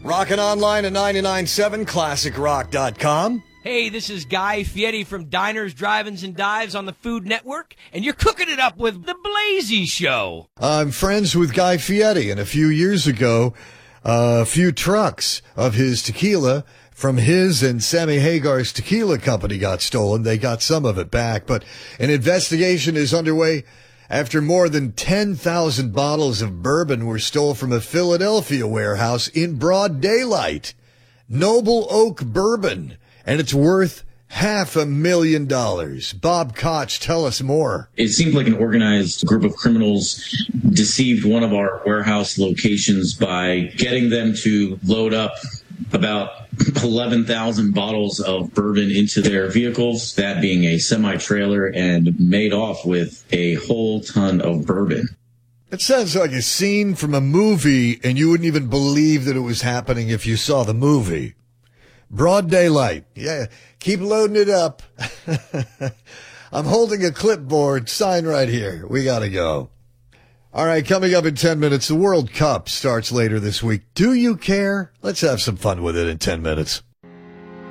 Rockin' online at 99.7 ClassicRock.com. Hey, this is Guy Fieri from Diners, Drive-Ins, and Dives on the Food Network, and you're cooking it up with The Blazy Show. I'm friends with Guy Fieri, and a few years ago, a few trucks of his tequila from his and Sammy Hagar's tequila company got stolen. They got some of it back, but an investigation is underway after more than 10,000 bottles of bourbon were stolen from a Philadelphia warehouse in broad daylight. Noble Oak Bourbon, and it's worth $500,000. Bob Koch, tell us more. It seemed like an organized group of criminals deceived one of our warehouse locations by getting them to load up about 11,000 bottles of bourbon into their vehicles, that being a semi-trailer, and made off with a whole ton of bourbon. It sounds like a scene from a movie, and you wouldn't even believe that it was happening if you saw the movie. Broad daylight. Yeah, keep loading it up. I'm holding a clipboard. Sign right here. We gotta go. All right, coming up in 10 minutes, the World Cup starts later this week. Do you care? Let's have some fun with it in 10 minutes.